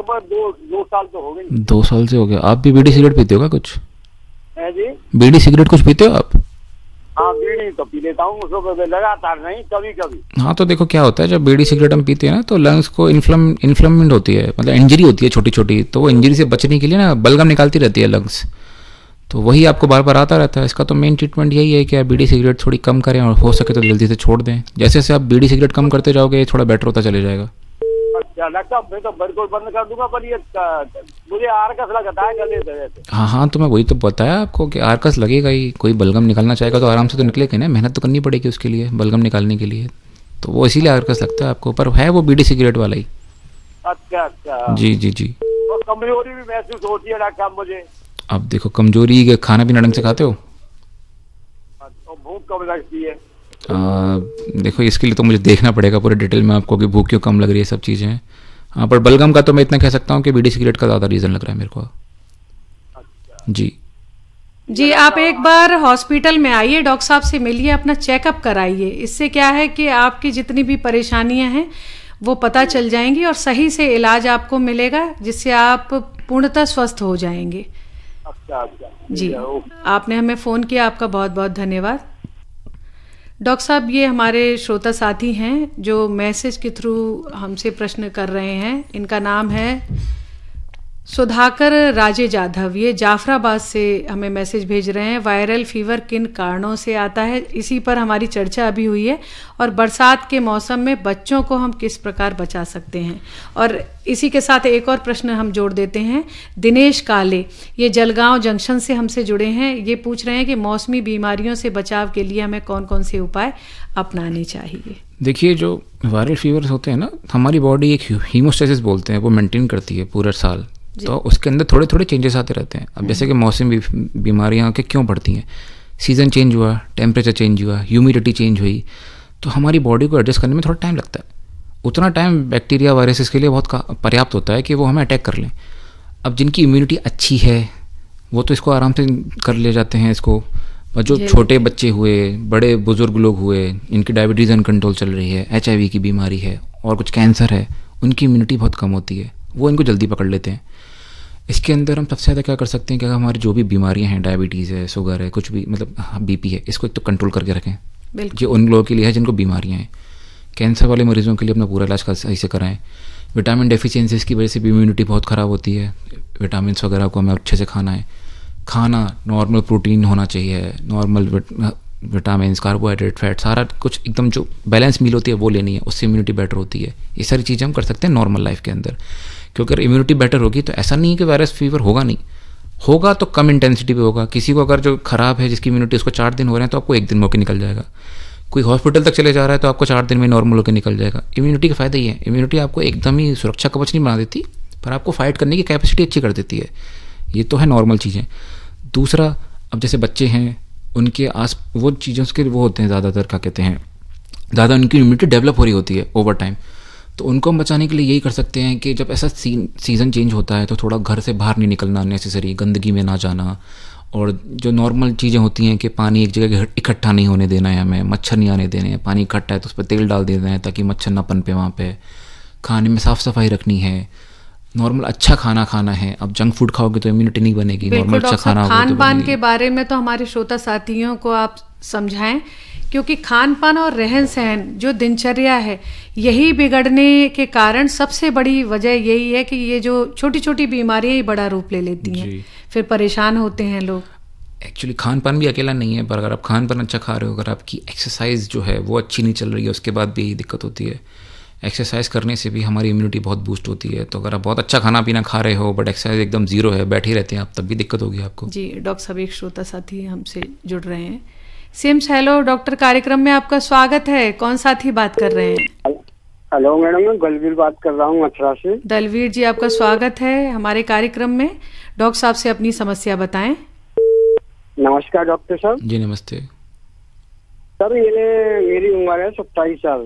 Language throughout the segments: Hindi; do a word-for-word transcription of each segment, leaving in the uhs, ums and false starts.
पर दो दो साल तो हो गए। दो साल से हो गया। आप भी बीड़ी सिगरेट पीते हो क्या कुछ? है जी। बीड़ी सिगरेट कुछ पीते हो आप? हाँ बीड़ी तो पी लेता हूँ, उसको लगातार नहीं, कभी कभी। हाँ तो देखो क्या होता है, जब बीड़ी सिगरेट हम पीते हैं ना तो लंग्स को इन्फ्लम इन्फ्लमेंट होती है, मतलब इंजरी होती है छोटी छोटी, तो वो इंजरी से बचने के लिए ना बलगम निकालती रहती है लंग्स, तो वही आपको बार बार आता रहता है। इसका तो मेन ट्रीटमेंट यही है कि आप बीड़ी सिगरेट थोड़ी कम करें और हो सके तो जल्दी से छोड़ दें। जैसे जैसे आप बीड़ी सिगरेट कम करते जाओगे थोड़ा बेटर होता चले जाएगा। अच्छा डॉक्टर मैं तो बिल्कुल बंद कर दूंगा, पर ये मुझे आरकस लगता है गले से। हाँ हाँ तो मैं वही तो बताया आपको कि आरकस लगेगा ही, कोई बलगम निकालना चाहेगा तो आराम से तो निकलेगा ना, मेहनत तो करनी पड़ेगी उसके लिए बलगम निकालने के लिए, तो वो इसीलिए आरकस लगता है आपको, पर है वो बीड़ी सिगरेट वाला ही। अच्छा अच्छा। जी जी जी। और कमजोरी भी महसूस होती है डॉक्टर साहब मुझे। अब देखो कमजोरी, खाना पीना ढंग से खाते हो? तो भूख कम लगती है। आ, देखो इसके लिए तो मुझे देखना पड़ेगा पूरे डिटेल में आपको कि भूख क्यों कम लग रही है, सब चीज़ें हैं। हाँ पर बलगम का तो मैं इतना कह सकता हूँ कि बीड़ी सिगरेट का ज़्यादा रीज़न लग रहा है मेरे को। अच्छा। जी जी आप एक बार हॉस्पिटल में आइए, डॉक्टर साहब से मिलिए, अपना चेकअप कराइए। इससे क्या है कि आपकी जितनी भी परेशानियां हैं वो पता चल जाएंगी और सही से इलाज आपको मिलेगा, जिससे आप पूर्णतः स्वस्थ हो जाएंगे। अच्छा अच्छा जी आपने हमें फ़ोन किया, आपका बहुत बहुत धन्यवाद। डॉक्टर साहब ये हमारे श्रोता साथी हैं जो मैसेज के थ्रू हमसे प्रश्न कर रहे हैं। इनका नाम है सुधाकर राजे जाधव, ये जाफराबाद से हमें मैसेज भेज रहे हैं। वायरल फीवर किन कारणों से आता है, इसी पर हमारी चर्चा अभी हुई है, और बरसात के मौसम में बच्चों को हम किस प्रकार बचा सकते हैं। और इसी के साथ एक और प्रश्न हम जोड़ देते हैं। दिनेश काले, ये जलगांव जंक्शन से हमसे जुड़े हैं, ये पूछ रहे हैं कि मौसमी बीमारियों से बचाव के लिए हमें कौन कौन से उपाय अपनाने चाहिए। देखिए जो वायरल फीवर्स होते हैं ना, हमारी बॉडी एक हीमोस्टेसिस बोलते हैं, वो मेंटेन करती है पूरे साल, तो उसके अंदर थोड़े थोड़े चेंजेस आते रहते हैं। अब जैसे कि मौसमी बीमारियां के क्यों बढ़ती हैं, सीज़न चेंज हुआ, टेम्परेचर चेंज हुआ, ह्यूमिडिटी चेंज हुई, तो हमारी बॉडी को एडजस्ट करने में थोड़ा टाइम लगता है। उतना टाइम बैक्टीरिया वायरसेस के लिए बहुत पर्याप्त होता है कि वो हमें अटैक कर लें। अब जिनकी इम्यूनिटी अच्छी है वो तो इसको आराम से कर ले जाते हैं इसको, और जो छोटे बच्चे हुए, बड़े बुजुर्ग लोग हुए, इनकी डायबिटीज़ अनकंट्रोल चल रही है, एच आई वी की बीमारी है और कुछ कैंसर है, उनकी इम्यूनिटी बहुत कम होती है, वो इनको जल्दी पकड़ लेते हैं। इसके अंदर हम सबसे ज़्यादा क्या कर सकते हैं कि अगर हमारी जो भी बीमारियां हैं, डायबिटीज़ है, शुगर है, कुछ भी मतलब बीपी है, इसको एक तो कंट्रोल करके रखें। जो उन लोगों के लिए है जिनको बीमारियां हैं, कैंसर वाले मरीजों के लिए अपना पूरा इलाज सही से कराएं। विटामिन डेफिशिएंसीज की वजह से भी इम्यूनिटी बहुत ख़राब होती है, विटामिन वगैरह को हमें अच्छे से खाना है। खाना नॉर्मल प्रोटीन होना चाहिए, नॉर्मल विटामिन, कार्बोहाइड्रेट, फैट, सारा कुछ एकदम जो बैलेंस मील होती है वो लेनी है, उससे इम्यूनिटी बेटर होती है। ये सारी चीज़ें हम कर सकते हैं नॉर्मल लाइफ के अंदर, क्योंकि अगर इम्यूनिटी बेटर होगी तो ऐसा नहीं है कि वायरस फीवर होगा नहीं, होगा तो कम इंटेंसिटी पे होगा। किसी को अगर जो खराब है, जिसकी इम्यूनिटी उसको चार दिन हो रहे हैं, तो आपको एक दिन में होकर निकल जाएगा। कोई हॉस्पिटल तक चले जा रहा है तो आपको चार दिन में नॉर्मल होकर निकल जाएगा। इम्यूनिटी का फ़ायदा ही है, इम्यूनिटी आपको एकदम ही सुरक्षा कवच नहीं बना देती, पर आपको फाइट करने की कैपेसिटी अच्छी कर देती है। ये तो है नॉर्मल चीज़ें। दूसरा, अब जैसे बच्चे हैं, उनके आस वो चीज़ों के वो होते हैं ज़्यादातर, क्या कहते हैं, ज़्यादा उनकी इम्यूनिटी डेवलप हो रही होती है ओवर टाइम, तो उनको हम बचाने के लिए यही कर सकते हैं कि जब ऐसा सी, सीज़न चेंज होता है तो थोड़ा घर से बाहर नहीं निकलना, नेसेसरी गंदगी में ना जाना, और जो नॉर्मल चीज़ें होती हैं कि पानी एक जगह इकट्ठा नहीं होने देना है, हमें मच्छर नहीं आने देने हैं, पानी इकट्ठा है तो उस पर तेल डाल देना है ताकि मच्छर ना पनपे वहाँ पे। खाने में साफ़ सफाई रखनी है, नॉर्मल अच्छा खाना खाना है। अब जंक फूड खाओगे तो इम्यूनिटी नहीं बनेगी, नॉर्मल अच्छा खाना होगा तो खान पान के बारे में तो हमारे श्रोता साथियों को आप समझाएं, क्योंकि खान पान और रहन सहन जो दिनचर्या है, यही बिगड़ने के कारण सबसे बड़ी वजह यही है कि ये जो छोटी छोटी बीमारियां ही बड़ा रूप ले लेती हैं, फिर परेशान होते हैं लोग। एक्चुअली खान पान भी अकेला नहीं है, पर अगर आप खान पान अच्छा खा रहे हो, अगर आपकी एक्सरसाइज जो है वो अच्छी नहीं चल रही है, उसके बाद भी यही दिक्कत होती है। एक्सरसाइज करने से भी हमारी इम्यूनिटी बहुत बूस्ट होती है। तो अगर आप बहुत अच्छा खाना पीना खा रहे हो बट एक्सरसाइज एकदम जीरो है, बैठे रहते हैं आप, तब भी दिक्कत होगी आपको। जी डॉक्टर साहब, एक श्रोता साथी हमसे जुड़ रहे हैं। सिम्स हेलो डॉक्टर कार्यक्रम में आपका स्वागत है। कौन साथी बात कर रहे हैं? हेलो मैडम, मैं दलवीर बात कर रहा हूँ मथुरा से। दलवीर जी, आपका स्वागत है हमारे कार्यक्रम में। डॉक्टर साहब से अपनी समस्या बताएं। नमस्कार डॉक्टर साहब। जी नमस्ते सर। मेरे मेरी उम्र है सत्ताईस साल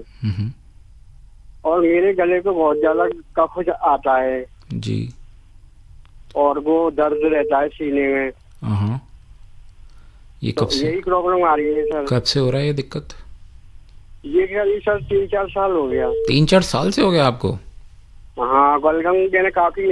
और मेरे गले को बहुत ज्यादा कफ आता है जी, और वो दर्द रहता है सीने में। हाँ, ये कब तो से यही प्रॉब्लम आ रही है सर। कब से हो रहा है ये दिक्कत? ये करीब सर तीन चार साल हो गया। तीन चार साल से हो गया आपको? हाँ, बलगम मैंने काफी